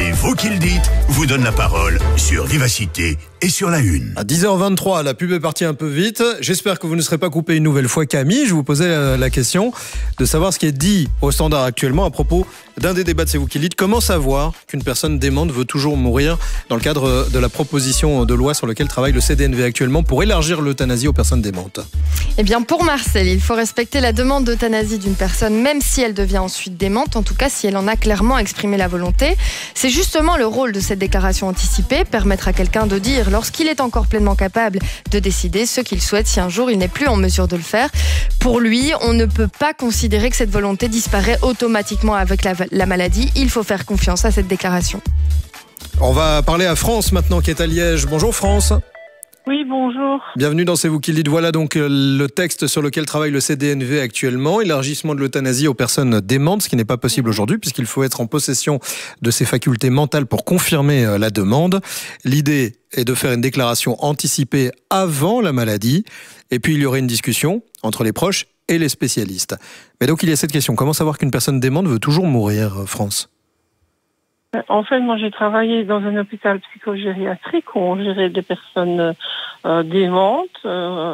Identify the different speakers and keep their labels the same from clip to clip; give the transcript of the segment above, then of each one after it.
Speaker 1: C'est vous qui le dites, vous donne la parole sur Vivacité et sur la Une.
Speaker 2: À 10h23, la pub est partie un peu vite. J'espère que vous ne serez pas coupé une nouvelle fois, Camille. Je vous posais la question de savoir ce qui est dit au standard actuellement à propos d'un des débats de C'est vous qui le dites. Comment savoir qu'une personne démente veut toujours mourir dans le cadre de la proposition de loi sur laquelle travaille le CDNV actuellement pour élargir l'euthanasie aux personnes démentes?
Speaker 3: Eh bien, pour Marcel, il faut respecter la demande d'euthanasie d'une personne, même si elle devient ensuite démente, en tout cas si elle en a clairement exprimé la volonté. C'est justement le rôle de cette déclaration anticipée, permettre à quelqu'un de dire, lorsqu'il est encore pleinement capable de décider ce qu'il souhaite si un jour il n'est plus en mesure de le faire. Pour lui, on ne peut pas considérer que cette volonté disparaît automatiquement avec la maladie. Il faut faire confiance à cette déclaration.
Speaker 2: On va parler à France maintenant, qui est à Liège. Bonjour France.
Speaker 4: Oui, bonjour.
Speaker 2: Bienvenue dans C'est vous qui le dites. Voilà donc le texte sur lequel travaille le CDNV actuellement. Élargissement de l'euthanasie aux personnes démentes, ce qui n'est pas possible aujourd'hui puisqu'il faut être en possession de ses facultés mentales pour confirmer la demande. L'idée est de faire une déclaration anticipée avant la maladie. Et puis il y aurait une discussion entre les proches et les spécialistes. Mais donc il y a cette question. Comment savoir qu'une personne démente veut toujours mourir, France ?
Speaker 4: En fait, moi, j'ai travaillé dans un hôpital psychogériatrique où on gérait des personnes démentes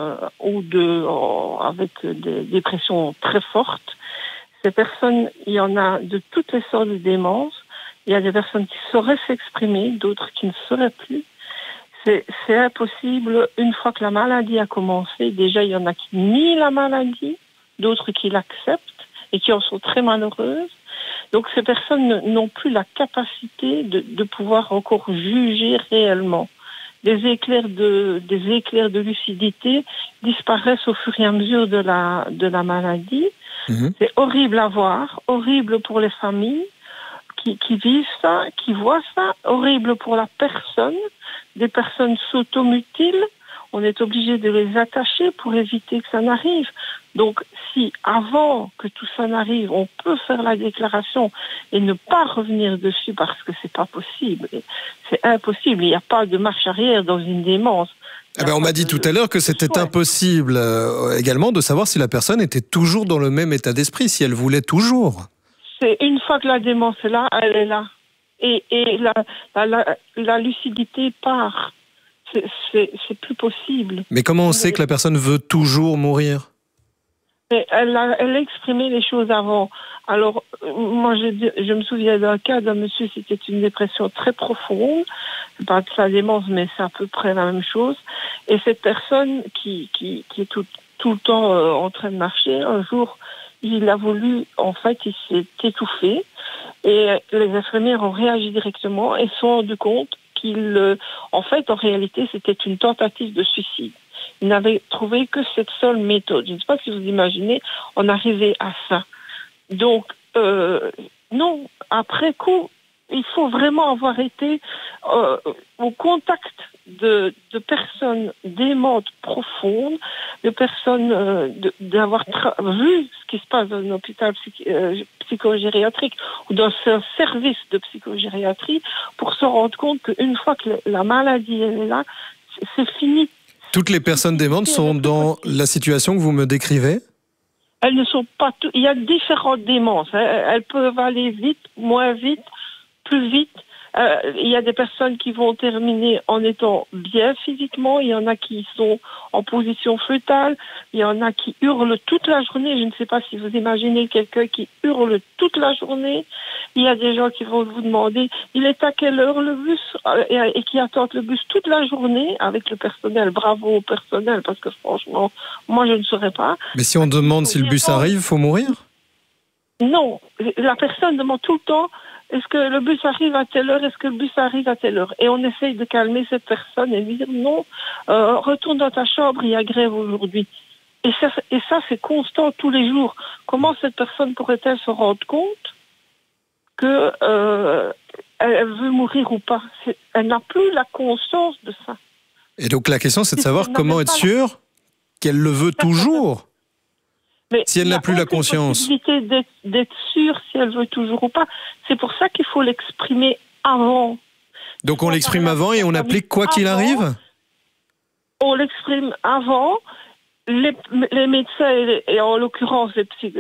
Speaker 4: avec des dépressions très fortes. Ces personnes, il y en a de toutes les sortes de démences. Il y a des personnes qui sauraient s'exprimer, d'autres qui ne sauraient plus. C'est impossible. Une fois que la maladie a commencé, déjà, il y en a qui nient la maladie, d'autres qui l'acceptent et qui en sont très malheureuses. Donc ces personnes n'ont plus la capacité de pouvoir encore juger réellement. Des éclairs de lucidité disparaissent au fur et à mesure de la maladie. Mmh. C'est horrible à voir, horrible pour les familles qui vivent ça, qui voient ça, horrible pour la personne. Des personnes s'automutilent. On est obligé de les attacher pour éviter que ça n'arrive. Donc, si avant que tout ça n'arrive, on peut faire la déclaration et ne pas revenir dessus parce que c'est pas possible. C'est impossible. Il n'y a pas de marche arrière dans une démence.
Speaker 2: On m'a dit tout à l'heure que c'était impossible également de savoir si la personne était toujours dans le même état d'esprit, si elle voulait toujours.
Speaker 4: C'est une fois que la démence est là, elle est là. Et la lucidité part. C'est plus possible.
Speaker 2: Mais comment on sait que la personne veut toujours mourir ?
Speaker 4: Elle a exprimé les choses avant. Alors, moi, je me souviens d'un cas d'un monsieur, c'était une dépression très profonde. C'est pas de sa démence, mais c'est à peu près la même chose. Et cette personne qui est tout le temps en train de marcher, un jour, il a voulu, en fait, il s'est étouffé. Et les infirmières ont réagi directement et se sont rendu compte en fait, en réalité, c'était une tentative de suicide. Ils n'avaient trouvé que cette seule méthode. Je ne sais pas si vous imaginez, on arrivait à ça. Donc, non, après coup, il faut vraiment avoir été au contact de personnes démentes profondes, de personnes d'avoir vu ce qui se passe dans un hôpital psychogériatrique ou dans un service de psychogériatrie pour se rendre compte qu'une fois que la maladie est là, c'est fini.
Speaker 2: Toutes les personnes démentes sont dans la situation que vous me décrivez ?
Speaker 4: Elles ne sont pas toutes. Il y a différentes démences. Elles peuvent aller vite, moins vite, plus vite. Il y a des personnes qui vont terminer en étant bien physiquement, il y en a qui sont en position fœtale, il y en a qui hurlent toute la journée. Je ne sais pas si vous imaginez quelqu'un qui hurle toute la journée. Il y a des gens qui vont vous demander il est à quelle heure le bus et qui attendent le bus toute la journée avec le personnel. Bravo au personnel parce que franchement, moi je ne saurais pas.
Speaker 2: Mais si on demande si le bus arrive, il faut mourir ?
Speaker 4: Non, la personne demande tout le temps est-ce que le bus arrive à telle heure, est-ce que le bus arrive à telle heure? Et on essaye de calmer cette personne et lui dire non, retourne dans ta chambre, il y a grève aujourd'hui. Et ça, c'est constant tous les jours. Comment cette personne pourrait-elle se rendre compte que elle veut mourir ou pas? Elle n'a plus la conscience de ça.
Speaker 2: Et donc la question, c'est de savoir comment être sûr qu'elle le veut toujours. Mais si elle n'a plus la conscience.
Speaker 4: Possibilité d'être sûre si elle veut toujours ou pas. C'est pour ça qu'il faut l'exprimer avant.
Speaker 2: Donc on l'exprime avant et on applique quoi qu'il arrive ?
Speaker 4: On l'exprime avant les médecins, et en l'occurrence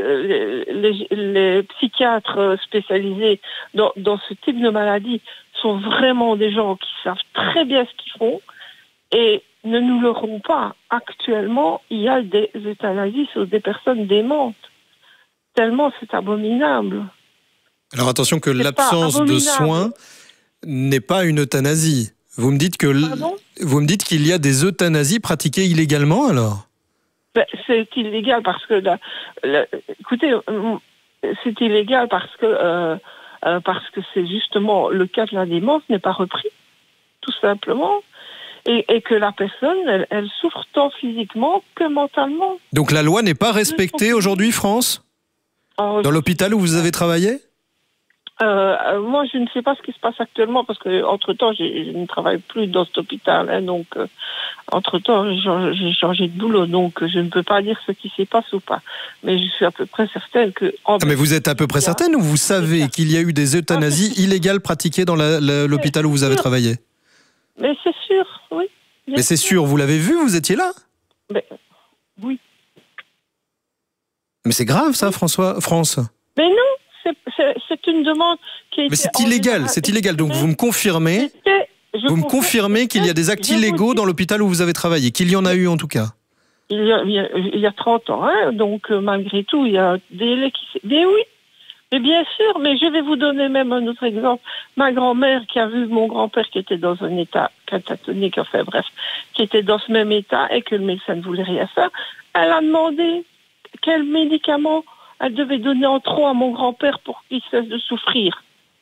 Speaker 4: les psychiatres spécialisés dans ce type de maladie, sont vraiment des gens qui savent très bien ce qu'ils font. Et ne nous leurrons pas, actuellement, il y a des euthanasies sur des personnes démentes. Tellement c'est abominable.
Speaker 2: Alors attention que l'absence de soins n'est pas une euthanasie. Vous me dites qu'il y a des euthanasies pratiquées illégalement alors ?
Speaker 4: C'est illégal parce que écoutez, c'est illégal parce que c'est justement le cas de la démence n'est pas repris, tout simplement. Et que la personne, elle souffre tant physiquement que mentalement.
Speaker 2: Donc la loi n'est pas respectée aujourd'hui, France ? Dans l'hôpital où vous avez travaillé ?
Speaker 4: Moi, je ne sais pas ce qui se passe actuellement parce que entre-temps, je ne travaille plus dans cet hôpital. Donc, entre-temps, j'ai changé de boulot. Donc, je ne peux pas dire ce qui s'y passe ou pas. Mais je suis à peu près certaine que...
Speaker 2: mais vous êtes à peu près certaine ou vous savez qu'il y a eu des euthanasies illégales pratiquées dans l'hôpital où vous avez travaillé ?
Speaker 4: Mais c'est sûr, oui.
Speaker 2: Mais c'est sûr, vous l'avez vu, vous étiez là ?
Speaker 4: Oui.
Speaker 2: Mais c'est grave ça, France.
Speaker 4: Mais non, c'est une demande qui est...
Speaker 2: Mais c'est illégal. Donc vous me confirmez qu'il y a des actes illégaux dans l'hôpital où vous avez travaillé, qu'il y en a eu en tout cas.
Speaker 4: Il y a 30 ans, donc malgré tout, il y a des qui... Mais oui. Mais bien sûr, mais je vais vous donner même un autre exemple. Ma grand-mère qui a vu mon grand-père qui était dans un état catatonique, qui était dans ce même état et que le médecin ne voulait rien faire, elle a demandé quel médicament elle devait donner en trop à mon grand-père pour qu'il cesse de souffrir.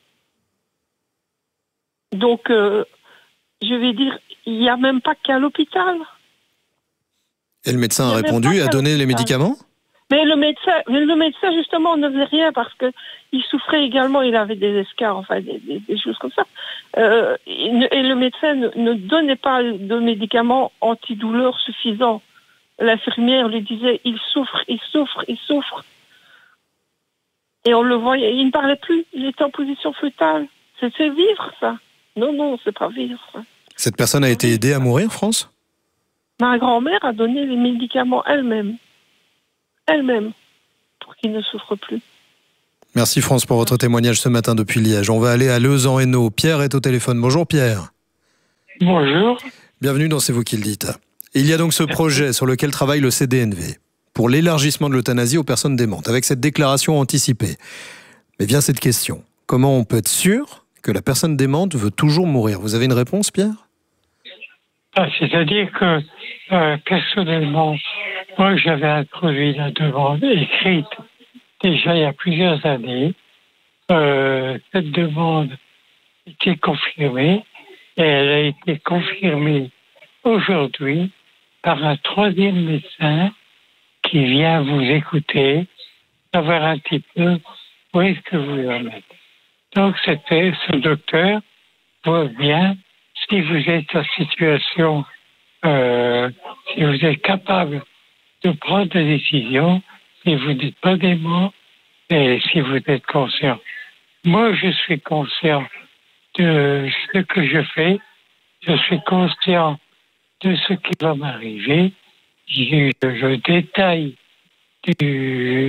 Speaker 4: Donc, je vais dire, il n'y a même pas qu'à l'hôpital.
Speaker 2: Et le médecin a répondu, a donné les médicaments ?
Speaker 4: Mais le médecin, justement, ne faisait rien parce que il souffrait également, il avait des escarres, des choses comme ça. Et le médecin ne donnait pas de médicaments antidouleurs suffisants. L'infirmière lui disait, il souffre. Et on le voyait, il ne parlait plus, il était en position fœtale. C'est vivre, ça. Non, c'est pas vivre, ça.
Speaker 2: Cette personne a été aidée à mourir, France ?
Speaker 4: Ma grand-mère a donné les médicaments elle-même, pour qu'il ne souffre plus.
Speaker 2: Merci France pour votre témoignage ce matin depuis Liège. On va aller à Leuze-en-Hainaut. Pierre est au téléphone. Bonjour Pierre.
Speaker 5: Bonjour.
Speaker 2: Bienvenue dans C'est vous qui le dites. Et il y a donc ce projet sur lequel travaille le CDNV pour l'élargissement de l'euthanasie aux personnes démentes, avec cette déclaration anticipée. Mais vient cette question. Comment on peut être sûr que la personne démente veut toujours mourir ? Vous avez une réponse, Pierre ?
Speaker 5: C'est-à-dire que, personnellement, moi, j'avais introduit la demande écrite déjà il y a plusieurs années. Cette demande était confirmée et elle a été confirmée aujourd'hui par un troisième médecin qui vient vous écouter, savoir un petit peu où est-ce que vous en êtes. Donc, ce docteur voit bien si vous êtes en situation, si vous êtes capable de prendre des décisions, si vous n'êtes pas dément et si vous êtes conscient. Moi, je suis conscient de ce que je fais, je suis conscient de ce qui va m'arriver, je détaille de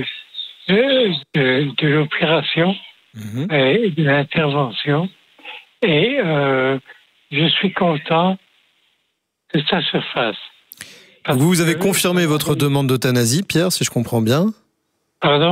Speaker 5: l'opération et de l'intervention et je suis content que ça se fasse.
Speaker 2: Vous avez confirmé votre demande d'euthanasie, Pierre, si je comprends bien ?
Speaker 5: Pardon ?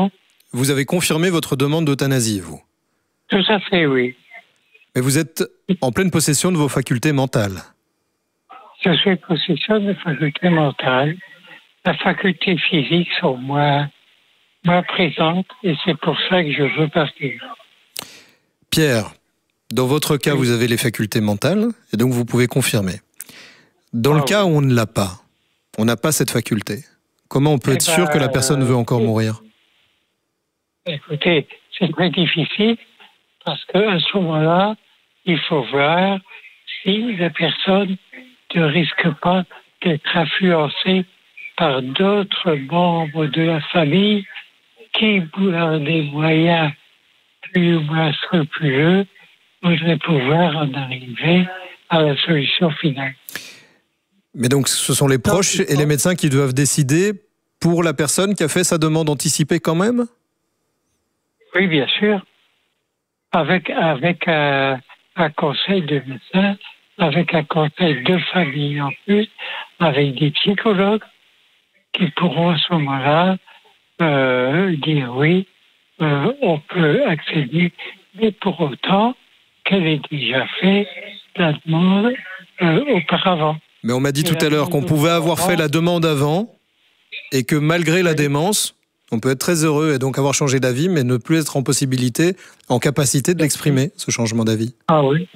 Speaker 2: Vous avez confirmé votre demande d'euthanasie, vous ?
Speaker 5: Tout à fait, oui.
Speaker 2: Mais vous êtes en pleine possession de vos facultés mentales.
Speaker 5: Je suis en possession de facultés mentales. La faculté physique sont moins présentes et c'est pour ça que je veux partir.
Speaker 2: Pierre, dans votre cas, vous avez les facultés mentales et donc vous pouvez confirmer. Dans le cas où on ne l'a pas, on n'a pas cette faculté, comment on peut être sûr que la personne veut encore mourir ?
Speaker 5: Écoutez, c'est très difficile parce qu'à ce moment-là, il faut voir si la personne ne risque pas d'être influencée par d'autres membres de la famille qui, par des moyens plus ou moins scrupuleux, voudraient pouvoir en arriver à la solution finale.
Speaker 2: Mais donc, ce sont les proches et les médecins qui doivent décider pour la personne qui a fait sa demande anticipée quand même ?
Speaker 5: Oui, bien sûr. Avec un conseil de médecin, avec un conseil de famille en plus, avec des psychologues qui pourront à ce moment-là dire oui, on peut accéder, mais pour autant qu'elle ait déjà fait la demande auparavant.
Speaker 2: Mais on m'a dit tout à l'heure qu'on pouvait avoir fait la demande avant et que malgré la démence, on peut être très heureux et donc avoir changé d'avis, mais ne plus être en capacité de l'exprimer, ce changement d'avis.
Speaker 5: Ah oui.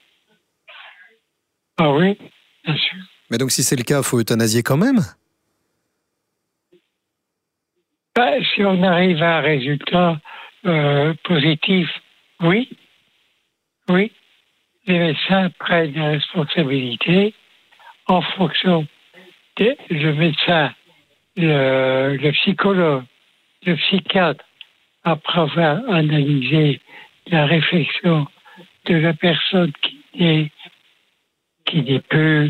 Speaker 5: Ah oui, bien sûr.
Speaker 2: Mais donc si c'est le cas, il faut euthanasier quand même ?
Speaker 5: Si on arrive à un résultat positif, oui. Oui. Les médecins prennent des responsabilités en fonction le médecin, le psychologue, le psychiatre, après avoir analysé la réflexion de la personne qui n'est plus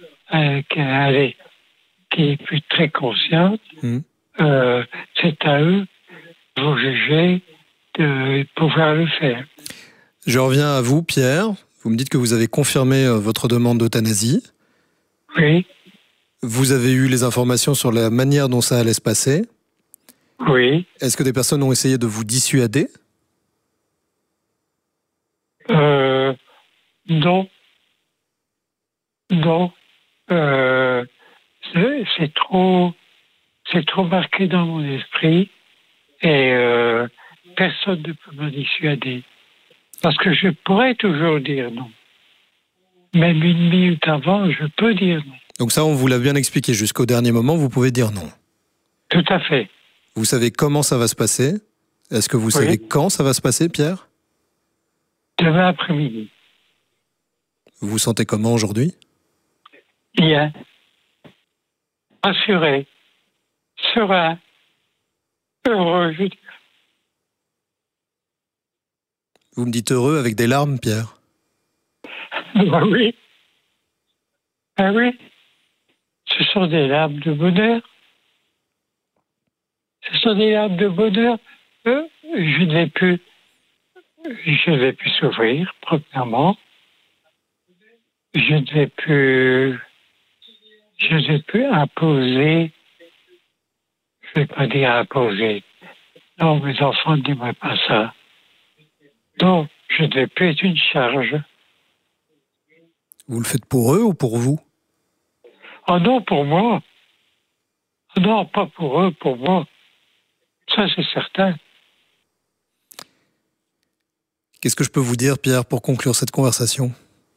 Speaker 5: très consciente, c'est à eux de vous juger de pouvoir le faire.
Speaker 2: Je reviens à vous, Pierre. Vous me dites que vous avez confirmé votre demande d'euthanasie.
Speaker 5: Oui.
Speaker 2: Vous avez eu les informations sur la manière dont ça allait se passer.
Speaker 5: Oui.
Speaker 2: Est-ce que des personnes ont essayé de vous dissuader ?
Speaker 5: Non. Non. C'est trop marqué dans mon esprit et personne ne peut me dissuader. Parce que je pourrais toujours dire non. Même une minute avant, je peux dire non.
Speaker 2: Donc ça, on vous l'a bien expliqué. Jusqu'au dernier moment, vous pouvez dire non.
Speaker 5: Tout à fait.
Speaker 2: Vous savez comment ça va se passer ? Est-ce que vous savez quand ça va se passer, Pierre ?
Speaker 5: Demain après-midi.
Speaker 2: Vous vous sentez comment aujourd'hui ?
Speaker 5: Bien. Rassuré. Serein. Heureux, je dis.
Speaker 2: Vous me dites heureux avec des larmes, Pierre ?
Speaker 5: Ah oui. Ah oui. Ce sont des larmes de bonheur. Ce sont des larmes de bonheur. Je ne vais plus s'ouvrir, premièrement. Je ne vais plus imposer. Je ne vais pas dire imposer. Non, mes enfants ne diraient pas ça. Non, je ne vais plus être une charge.
Speaker 2: Vous le faites pour eux ou pour vous ?
Speaker 5: Oh non, pour moi. Oh non, pas pour eux, pour moi. Ça, c'est certain.
Speaker 2: Qu'est-ce que je peux vous dire, Pierre, pour conclure cette conversation ?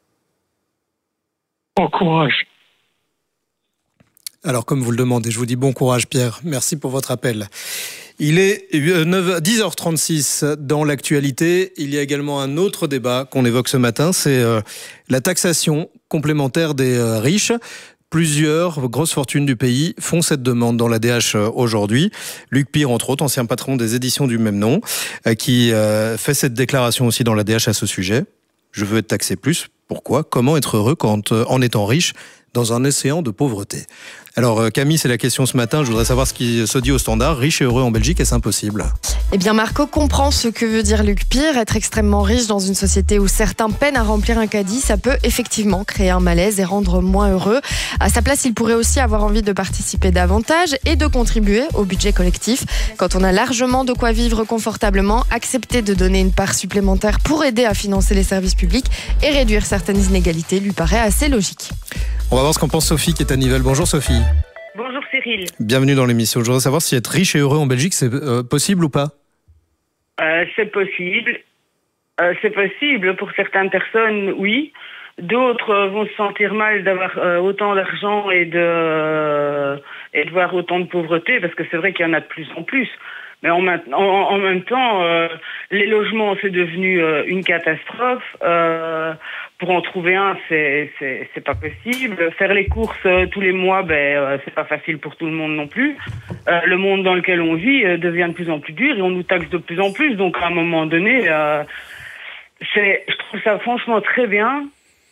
Speaker 5: Bon courage.
Speaker 2: Alors, comme vous le demandez, je vous dis bon courage, Pierre. Merci pour votre appel. Il est 10h36 dans l'actualité. Il y a également un autre débat qu'on évoque ce matin, c'est la taxation complémentaire des riches. Plusieurs grosses fortunes du pays font cette demande dans l'ADH aujourd'hui. Luc Pire, entre autres, ancien patron des éditions du même nom, qui fait cette déclaration aussi dans l'ADH à ce sujet. Je veux être taxé plus. Pourquoi ? Comment être heureux en étant riche dans un océan de pauvreté ? Alors Camille, c'est la question ce matin. Je voudrais savoir ce qui se dit au standard. Riche et heureux en Belgique, est-ce impossible ?
Speaker 3: Eh bien Marco comprend ce que veut dire Luc Pire. Être extrêmement riche dans une société où certains peinent à remplir un caddie, ça peut effectivement créer un malaise et rendre moins heureux. À sa place, il pourrait aussi avoir envie de participer davantage et de contribuer au budget collectif. Quand on a largement de quoi vivre confortablement, accepter de donner une part supplémentaire pour aider à financer les services publics et réduire certaines inégalités lui paraît assez logique.
Speaker 2: On va voir ce qu'en pense Sophie qui est à Nivelles. Bonjour Sophie.
Speaker 6: Bonjour Cyril.
Speaker 2: Bienvenue dans l'émission. Je voudrais savoir si être riche et heureux en Belgique, c'est possible ou pas ?
Speaker 6: C'est possible. C'est possible pour certaines personnes, oui. D'autres vont se sentir mal d'avoir autant d'argent et de voir autant de pauvreté, parce que c'est vrai qu'il y en a de plus en plus. Mais en même temps, les logements, c'est devenu une catastrophe. Pour en trouver un, c'est pas possible. Faire les courses tous les mois, c'est pas facile pour tout le monde non plus. Le monde dans lequel on vit devient de plus en plus dur et on nous taxe de plus en plus. Donc à un moment donné, je trouve ça franchement très bien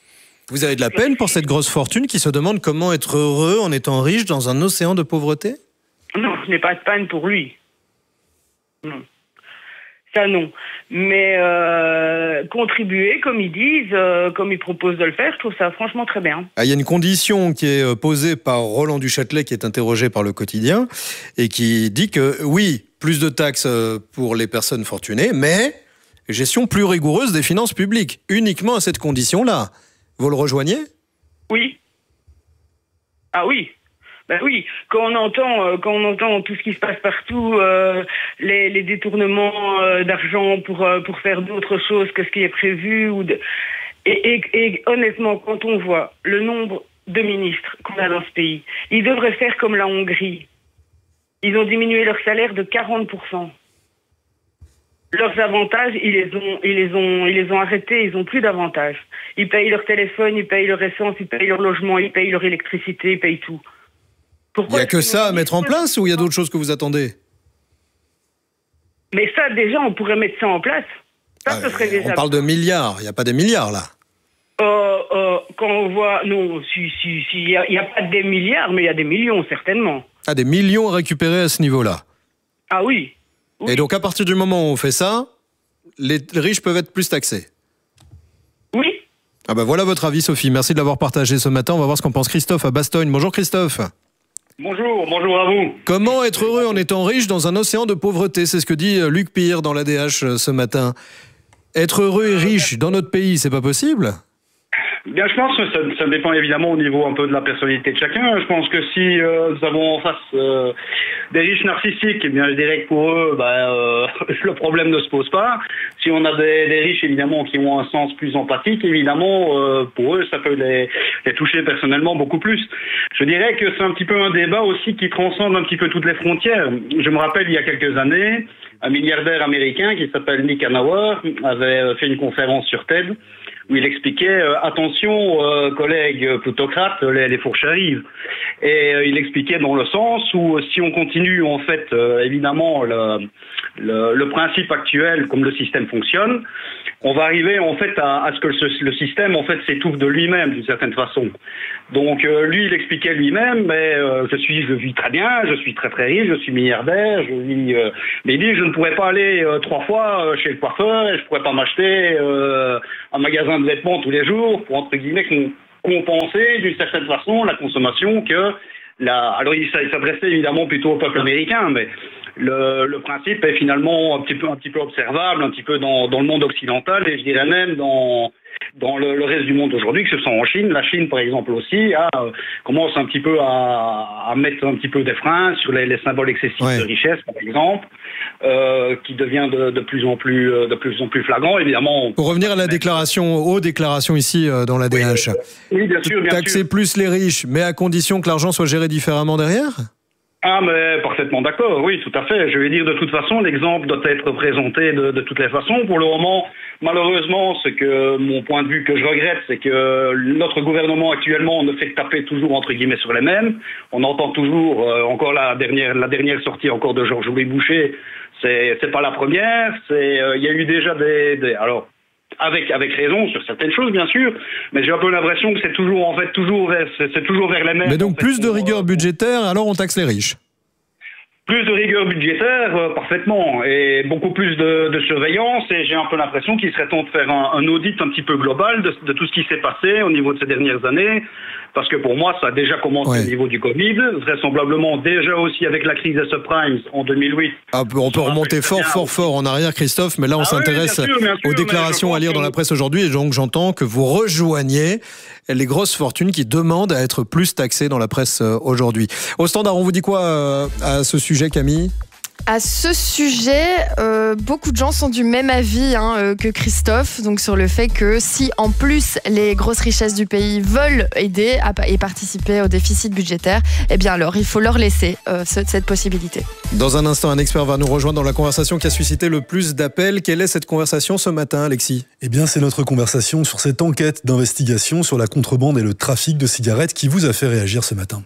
Speaker 2: Vous avez de la peine pour cette grosse fortune qui se demande comment être heureux en étant riche dans un océan de pauvreté?
Speaker 6: Non, je n'ai pas de peine pour lui. Non. Ça, non. Mais contribuer, comme ils disent, comme ils proposent de le faire, je trouve ça franchement très bien.
Speaker 2: Il y a une condition qui est posée par Roland Duchâtelet, qui est interrogé par Le Quotidien, et qui dit que, oui, plus de taxes pour les personnes fortunées, mais gestion plus rigoureuse des finances publiques, uniquement à cette condition-là. Vous le rejoignez?
Speaker 6: Oui. Ah oui. Ben oui, quand on entend tout ce qui se passe partout, les détournements d'argent pour faire d'autres choses que ce qui est prévu, et honnêtement, quand on voit le nombre de ministres qu'on a dans ce pays, ils devraient faire comme la Hongrie. Ils ont diminué leur salaire de 40%. Leurs avantages, ils les ont arrêtés, ils n'ont plus d'avantages. Ils payent leur téléphone, ils payent leur essence, ils payent leur logement, ils payent leur électricité, ils payent tout.
Speaker 2: Il n'y a que ça à mettre en place ou il y a d'autres choses que vous attendez?
Speaker 6: Mais ça, déjà, on pourrait mettre ça en place. Ça, ce serait déjà...
Speaker 2: On parle de milliards, il n'y a pas des milliards là.
Speaker 6: Quand on voit... Non, il n'y a pas des milliards, mais il y a des millions, certainement.
Speaker 2: Ah, des millions à récupérer à ce niveau-là.
Speaker 6: Ah oui.
Speaker 2: Et donc, à partir du moment où on fait ça, les riches peuvent être plus taxés?
Speaker 6: Oui.
Speaker 2: Ah ben voilà votre avis, Sophie. Merci de l'avoir partagé ce matin. On va voir ce qu'en pense Christophe à Bastogne. Bonjour Christophe.
Speaker 7: Bonjour à vous.
Speaker 2: Comment être heureux en étant riche dans un océan de pauvreté? C'est ce que dit Luc Pire dans l'ADH ce matin. Être heureux et riche dans notre pays, c'est pas possible?
Speaker 7: Bien, je pense que ça dépend évidemment au niveau un peu de la personnalité de chacun. Je pense que si nous avons en face des riches narcissiques, eh bien, je dirais que pour eux, le problème ne se pose pas. Si on a des riches évidemment qui ont un sens plus empathique, évidemment, pour eux, ça peut les toucher personnellement beaucoup plus. Je dirais que c'est un petit peu un débat aussi qui transcende un petit peu toutes les frontières. Je me rappelle il y a quelques années, un milliardaire américain qui s'appelle Nick Hanauer avait fait une conférence sur TED où il expliquait attention collègues plutocrates, les fourches arrivent. Et il expliquait dans le sens où si on continue en fait évidemment le principe actuel comme le système fonctionne, on va arriver en fait à ce que le système en fait s'étouffe de lui-même d'une certaine façon. Donc lui il expliquait lui-même, mais je vis très bien, je suis très très riche, je suis milliardaire, mais il dit je ne pourrais pas aller 3 fois chez le coiffeur et je pourrais pas m'acheter un magasin de vêtements tous les jours pour entre guillemets compenser d'une certaine façon la consommation que alors il s'adressait évidemment plutôt au peuple américain, mais le principe est finalement un petit peu observable, un petit peu dans le monde occidental et je dirais même dans le reste du monde aujourd'hui, que ce soit en Chine. La Chine, par exemple, aussi, commence un petit peu à mettre un petit peu des freins sur les symboles excessifs de richesse, par exemple, qui devient de plus en plus flagrant, évidemment.
Speaker 2: Pour revenir à la aux déclarations ici dans la DH.
Speaker 7: Oui, bien sûr.
Speaker 2: Taxer plus les riches, mais à condition que l'argent soit géré différemment derrière?
Speaker 7: Ah, mais parfaitement d'accord, oui, tout à fait. Je vais dire, de toute façon, l'exemple doit être présenté de toutes les façons. Pour le moment, malheureusement, mon point de vue que je regrette, c'est que notre gouvernement actuellement ne fait que taper toujours, entre guillemets, sur les mêmes. On entend toujours, encore la dernière sortie encore de Georges-Louis Boucher, c'est pas la première, il y a eu déjà alors, avec raison sur certaines choses, bien sûr, mais j'ai un peu l'impression que c'est toujours vers les mêmes.
Speaker 2: Mais donc plus de rigueur budgétaire, alors on taxe les riches.
Speaker 7: Plus de rigueur budgétaire, parfaitement, et beaucoup plus de surveillance, et j'ai un peu l'impression qu'il serait temps de faire un audit un petit peu global de tout ce qui s'est passé au niveau de ces dernières années, parce que pour moi, ça a déjà commencé au niveau du Covid, vraisemblablement déjà aussi avec la crise des subprimes en 2008.
Speaker 2: On peut remonter fort en arrière, Christophe, mais là on s'intéresse aux déclarations à lire dans la presse aujourd'hui, et donc j'entends que vous rejoignez les grosses fortunes qui demandent à être plus taxées dans la presse aujourd'hui. Au Standard, on vous dit quoi à ce sujet, Camille ?
Speaker 3: À ce sujet, beaucoup de gens sont du même avis que Christophe, donc sur le fait que si en plus les grosses richesses du pays veulent aider et participer au déficit budgétaire, eh bien alors il faut leur laisser cette possibilité.
Speaker 2: Dans un instant, un expert va nous rejoindre dans la conversation qui a suscité le plus d'appels. Quelle est cette conversation ce matin, Alexis ?
Speaker 8: Eh bien, c'est notre conversation sur cette enquête d'investigation sur la contrebande et le trafic de cigarettes qui vous a fait réagir ce matin.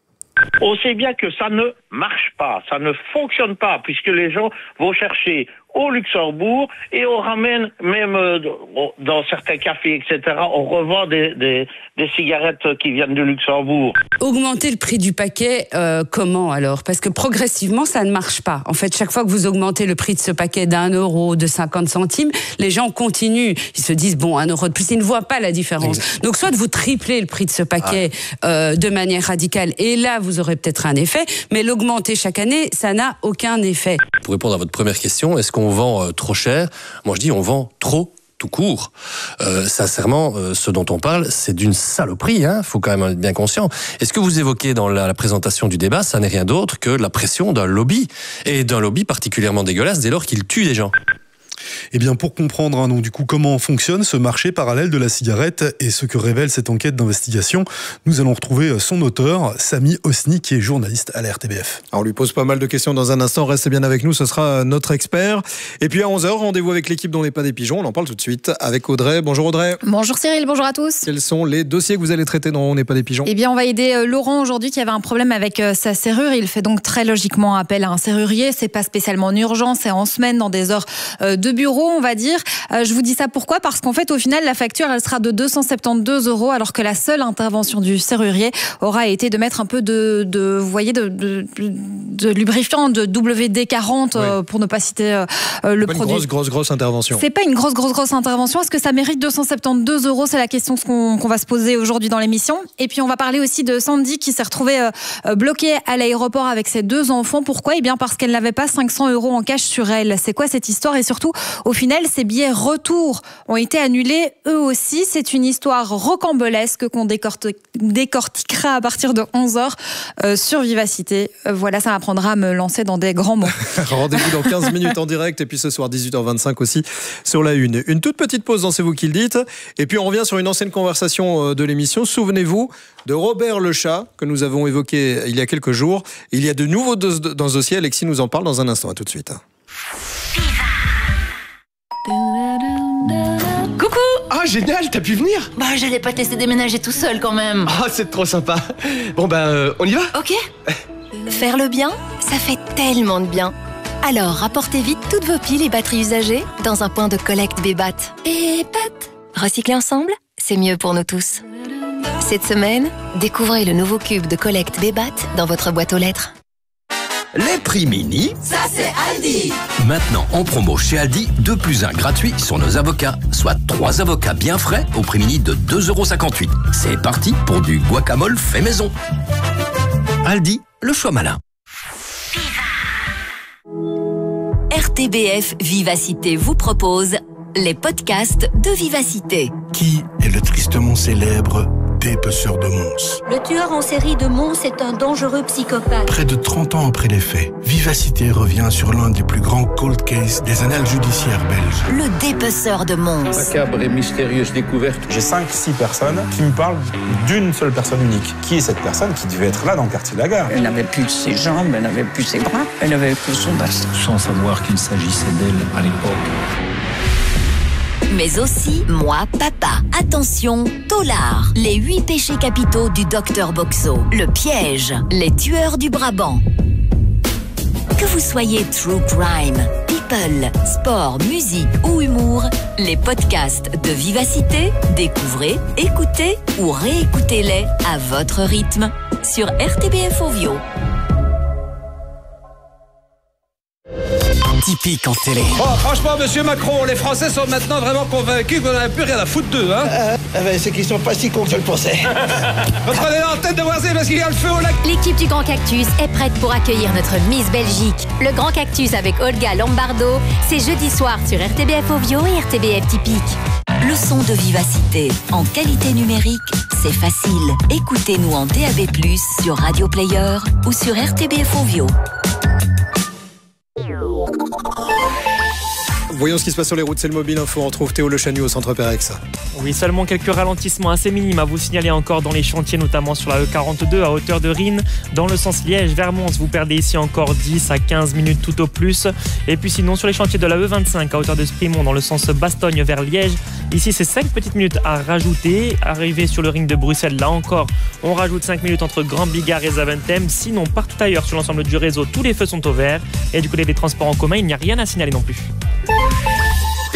Speaker 9: On sait bien que ça ne marche pas, ça ne fonctionne pas, puisque les gens vont chercher au Luxembourg et on ramène même dans certains cafés, etc., on revend des cigarettes qui viennent du Luxembourg.
Speaker 10: Augmenter le prix du paquet, comment alors ? Parce que progressivement, ça ne marche pas. En fait, chaque fois que vous augmentez le prix de ce paquet d'1 euro, de 50 centimes, les gens continuent. Ils se disent, bon, 1 euro de plus, ils ne voient pas la différence. Exactement. Donc, soit vous triplez le prix de ce paquet de manière radicale, et là, vous aurez peut-être un effet, mais l'augmenter chaque année, ça n'a aucun effet.
Speaker 11: Pour répondre à votre première question, est-ce qu'on vend trop cher ? Moi, je dis, on vend trop tout court. Sincèrement, ce dont on parle, c'est d'une saloperie, hein, faut quand même être bien conscient. Et ce que vous évoquez dans la présentation du débat, ça n'est rien d'autre que la pression d'un lobby, et d'un lobby particulièrement dégueulasse dès lors qu'il tue des gens.
Speaker 8: Eh bien, pour comprendre donc, du coup, comment fonctionne ce marché parallèle de la cigarette et ce que révèle cette enquête d'investigation, nous allons retrouver son auteur, Samy Hosni, qui est journaliste à la RTBF.
Speaker 2: Alors, on lui pose pas mal de questions dans un instant. Restez bien avec nous, ce sera notre expert. Et puis à 11h, rendez-vous avec l'équipe dont n'est pas des pigeons. On en parle tout de suite avec Audrey. Bonjour Audrey.
Speaker 12: Bonjour Cyril, bonjour à tous.
Speaker 2: Quels sont les dossiers que vous allez traiter dans On n'est pas des pigeons ?
Speaker 12: Eh bien, on va aider Laurent aujourd'hui qui avait un problème avec sa serrure. Il fait donc très logiquement appel à un serrurier. C'est pas spécialement en urgence, c'est en semaine, dans des heures de bureau, on va dire. Je vous dis ça pourquoi ? Parce qu'en fait, au final, la facture, elle sera de 272 €, alors que la seule intervention du serrurier aura été de mettre un peu de lubrifiant, de WD-40, pour ne pas citer le produit.
Speaker 2: Une grosse intervention.
Speaker 12: C'est pas une grosse intervention. Est-ce que ça mérite 272 €? C'est la question qu'on va se poser aujourd'hui dans l'émission. Et puis, on va parler aussi de Sandy qui s'est retrouvée bloquée à l'aéroport avec ses 2 enfants. Pourquoi ? Eh bien, parce qu'elle n'avait pas 500 € en cash sur elle. C'est quoi cette histoire ? Et surtout, au final, ces billets retour ont été annulés eux aussi. C'est une histoire rocambolesque qu'on décortiquera à partir de 11h sur Vivacité. Voilà, ça m'apprendra à me lancer dans des grands mots.
Speaker 2: Rendez-vous dans 15 minutes en direct et puis ce soir 18h25 aussi sur la Une. Une toute petite pause dans C'est vous qui le dites et puis on revient sur une ancienne conversation de l'émission. Souvenez-vous de Robert le chat que nous avons évoqué il y a quelques jours. Il y a de nouveaux dans ce dossier. Alexis nous en parle dans un instant. À tout de suite.
Speaker 13: Coucou! Ah, génial, t'as pu venir?
Speaker 14: Bah, j'allais pas te laisser déménager tout seul quand même.
Speaker 13: Ah, c'est trop sympa. Bon, on y va?
Speaker 14: Ok. Faire le bien, ça fait tellement de bien. Alors, rapportez vite toutes vos piles et batteries usagées dans un point de collecte Bébat. Recycler ensemble, c'est mieux pour nous tous. Cette semaine, découvrez le nouveau cube de collecte Bébat dans votre boîte aux lettres.
Speaker 15: Les prix mini,
Speaker 16: ça c'est Aldi.
Speaker 15: Maintenant en promo chez Aldi, 2 + 1 gratuit sur nos avocats, soit 3 avocats bien frais au prix mini de 2,58 €. C'est parti pour du guacamole fait maison. Aldi, le choix malin.
Speaker 17: RTBF Vivacité vous propose les podcasts de Vivacité.
Speaker 18: Qui est le tristement célèbre dépeceur de Mons?
Speaker 19: Le tueur en série de Mons est un dangereux psychopathe.
Speaker 18: Près de 30 ans après les faits, Vivacité revient sur l'un des plus grands cold cases des annales judiciaires belges.
Speaker 17: Le dépeceur de Mons.
Speaker 20: Macabre et mystérieuse découverte. J'ai 5-6 personnes qui me parlent d'une seule personne unique. Qui est cette personne qui devait être là dans le quartier de la Gare?
Speaker 21: Elle n'avait plus ses jambes, elle n'avait plus ses bras, elle n'avait plus son bassin.
Speaker 22: Sans savoir qu'il s'agissait d'elle à l'époque.
Speaker 17: Mais aussi Moi Papa. Attention, Tolard. Les 8 péchés capitaux du docteur Boxo. Le piège. Les tueurs du Brabant. Que vous soyez true crime, people, sport, musique ou humour, les podcasts de Vivacité, découvrez, écoutez ou réécoutez-les à votre rythme sur RTBF Ovio.
Speaker 15: Typique en télé.
Speaker 23: Oh, franchement, monsieur Macron, les Français sont maintenant vraiment convaincus qu'on n'avait plus rien à foutre d'eux, hein.
Speaker 24: C'est qu'ils sont pas si cons que je le pensais.
Speaker 23: Reprenez l'antenne de Voisin parce qu'il y a le feu au lac.
Speaker 25: L'équipe du Grand Cactus est prête pour accueillir notre Miss Belgique. Le Grand Cactus avec Olga Lombardo, c'est jeudi soir sur RTBF Ovio et RTBF Typique.
Speaker 17: Le son de Vivacité, en qualité numérique, c'est facile. Écoutez-nous en DAB+, sur Radio Player ou sur RTBF Ovio.
Speaker 2: Voyons ce qui se passe sur les routes, c'est le Mobile Info. On retrouve Théo Le Chanu au centre Pérex.
Speaker 26: Oui, seulement quelques ralentissements assez minimes à vous signaler encore dans les chantiers, notamment sur la E42 à hauteur de Rhine. Dans le sens Liège vers Mons, vous perdez ici encore 10 à 15 minutes tout au plus. Et puis sinon, sur les chantiers de la E25 à hauteur de Sprimont, dans le sens Bastogne vers Liège, ici c'est 5 petites minutes à rajouter. Arrivé sur le ring de Bruxelles, là encore, on rajoute 5 minutes entre Grand Bigard et Zaventem. Sinon, partout ailleurs sur l'ensemble du réseau, tous les feux sont au vert. Et du côté des transports en commun, il n'y a rien à signaler non plus.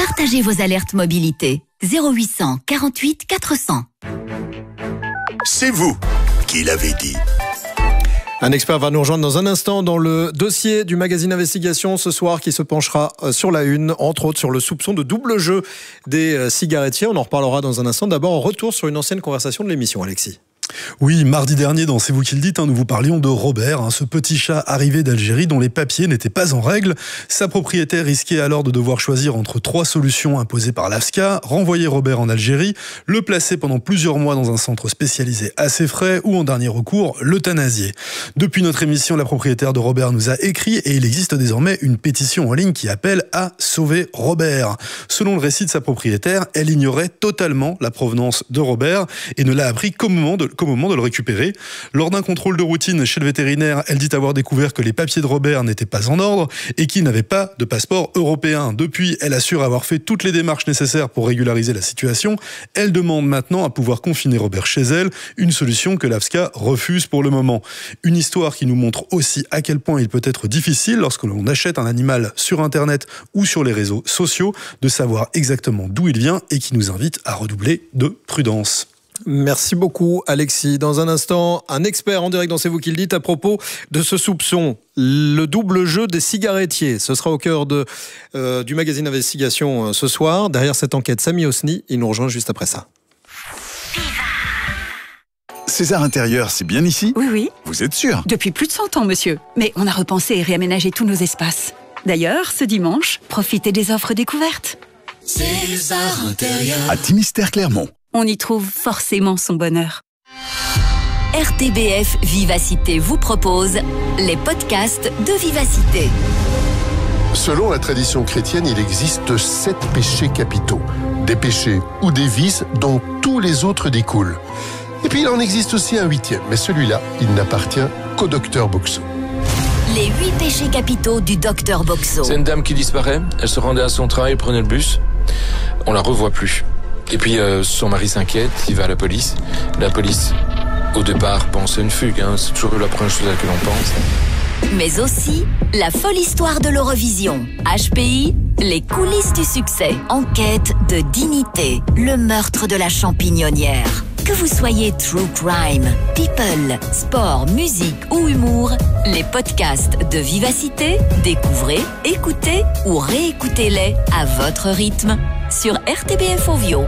Speaker 17: Partagez vos alertes mobilité. 0800 48 400.
Speaker 1: C'est vous qui l'avez dit.
Speaker 2: Un expert va nous rejoindre dans un instant dans le dossier du magazine Investigation ce soir qui se penchera sur la une, entre autres sur le soupçon de double jeu des cigarettiers. On en reparlera dans un instant. D'abord, retour sur une ancienne conversation de l'émission, Alexis.
Speaker 8: Oui, mardi dernier, dans C'est vous qui le dites, nous vous parlions de Robert, ce petit chat arrivé d'Algérie dont les papiers n'étaient pas en règle. Sa propriétaire risquait alors de devoir choisir entre 3 solutions imposées par l'AFSCA: renvoyer Robert en Algérie, le placer pendant plusieurs mois dans un centre spécialisé à ses frais, ou en dernier recours, l'euthanasier. Depuis notre émission, la propriétaire de Robert nous a écrit et il existe désormais une pétition en ligne qui appelle à sauver Robert. Selon le récit de sa propriétaire, elle ignorait totalement la provenance de Robert et ne l'a appris qu'au moment de le récupérer. Lors d'un contrôle de routine chez le vétérinaire, elle dit avoir découvert que les papiers de Robert n'étaient pas en ordre et qu'il n'avait pas de passeport européen. Depuis, elle assure avoir fait toutes les démarches nécessaires pour régulariser la situation. Elle demande maintenant à pouvoir confiner Robert chez elle, une solution que l'AFSCA refuse pour le moment. Une histoire qui nous montre aussi à quel point il peut être difficile, lorsque l'on achète un animal sur Internet ou sur les réseaux sociaux, de savoir exactement d'où il vient et qui nous invite à redoubler de prudence.
Speaker 2: Merci beaucoup Alexis. Dans un instant, un expert en direct dans C'est vous qui le dites à propos de ce soupçon, le double jeu des cigarettiers. Ce sera au cœur du magazine Investigation ce soir. Derrière cette enquête, Samy Hosni, il nous rejoint juste après ça.
Speaker 4: César Intérieur, c'est bien ici ?
Speaker 5: Oui.
Speaker 4: Vous êtes sûr ?
Speaker 5: Depuis plus de 100 ans, monsieur. Mais on a repensé et réaménagé tous nos espaces. D'ailleurs, ce dimanche, profitez des offres découvertes.
Speaker 4: César Intérieur. À Timistère Clermont.
Speaker 5: On y trouve forcément son bonheur.
Speaker 17: RTBF Vivacité vous propose les podcasts de Vivacité.
Speaker 6: Selon la tradition chrétienne, il existe 7 péchés capitaux. Des péchés ou des vices dont tous les autres découlent. Et puis il en existe aussi un 8e, mais celui-là, il n'appartient qu'au docteur Boxo.
Speaker 17: Les 8 péchés capitaux du docteur Boxo.
Speaker 7: C'est une dame qui disparaît, elle se rendait à son travail, prenait le bus, on la revoit plus. Et puis son mari s'inquiète, il va à la police. La police, au départ, pense à une fugue, c'est toujours la première chose à laquelle on pense.
Speaker 17: Mais aussi la folle histoire de l'Eurovision. HPI, les coulisses du succès. Enquête de dignité, le meurtre de la champignonnière. Que vous soyez true crime, people, sport, musique ou humour, les podcasts de Vivacité, découvrez, écoutez ou réécoutez-les à votre rythme sur RTBF Ovio.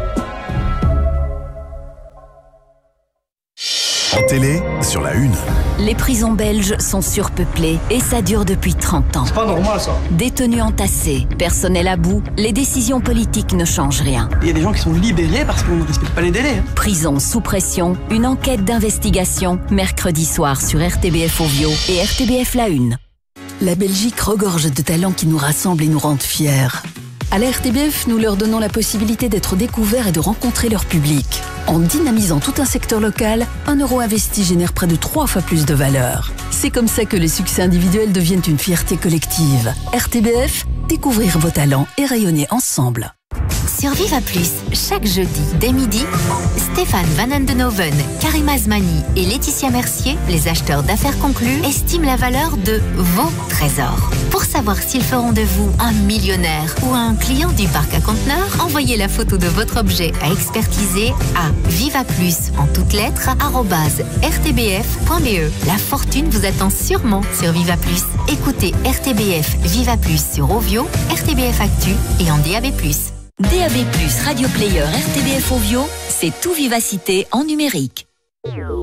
Speaker 4: En télé, sur la une.
Speaker 17: Les prisons belges sont surpeuplées et ça dure depuis 30 ans.
Speaker 23: C'est pas normal ça.
Speaker 17: Détenus entassés, personnel à bout, les décisions politiques ne changent rien.
Speaker 23: Il y a des gens qui sont libérés parce qu'on ne respecte pas les délais.
Speaker 17: Prison sous pression, une enquête d'investigation, mercredi soir sur RTBF Ovio et RTBF La Une. La Belgique regorge de talents qui nous rassemblent et nous rendent fiers. À la RTBF, nous leur donnons la possibilité d'être découverts et de rencontrer leur public. En dynamisant tout un secteur local, 1 euro investi génère près de 3 fois plus de valeur. C'est comme ça que les succès individuels deviennent une fierté collective. RTBF, découvrir vos talents et rayonner ensemble.
Speaker 25: Sur Viva Plus, chaque jeudi, dès midi, Stéphane Van Andenoven, Karim Azmani et Laetitia Mercier, les acheteurs d'affaires conclus, estiment la valeur de vos trésors. Pour savoir s'ils feront de vous un millionnaire ou un client du parc à conteneurs, envoyez la photo de votre objet à expertiser à vivaplus, en toutes lettres, @rtbf.be. La fortune vous attend sûrement sur Viva Plus. Écoutez RTBF Viva Plus sur Ovio, RTBF Actu et en DAB+.
Speaker 17: DAB+, Radio Player, RTBF Ovio, c'est tout Vivacité en numérique.